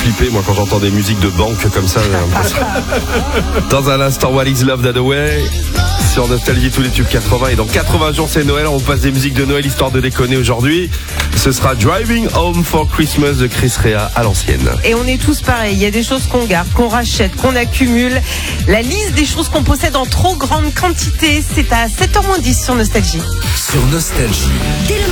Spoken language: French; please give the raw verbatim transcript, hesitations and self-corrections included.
flipper, moi, quand j'entends des musiques de banque comme ça. Dans un instant, What is Love That Away sur Nostalgie, tous les tubes quatre-vingts. Et dans quatre-vingts jours, c'est Noël. On passe des musiques de Noël histoire de déconner aujourd'hui. Ce sera Driving Home for Christmas de Chris Rea à l'ancienne. Et on est tous pareils. Il y a des choses qu'on garde, qu'on rachète, qu'on accumule. La liste des choses qu'on possède en trop grande quantité, c'est à sept heures moins dix sur Nostalgie. Sur Nostalgie.